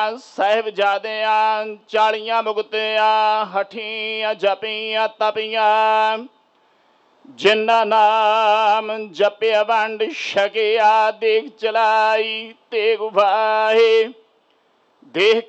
ਸਾਹਿਬਜ਼ਾਦਿਆਂ 40 ਮੁਕਤਿਆਂ ਹਠੀਆਂ ਜਪੀਆਂ ਤਪੀਆਂ, ਜਿਨ੍ਹਾਂ ਨਾਮ ਜਪਿਆ ਵੰਡ ਛਕਿਆ, ਦੇਖ ਚਲਾਈ ਤੇਗ ਵਾਹੇ। ਦੇਖ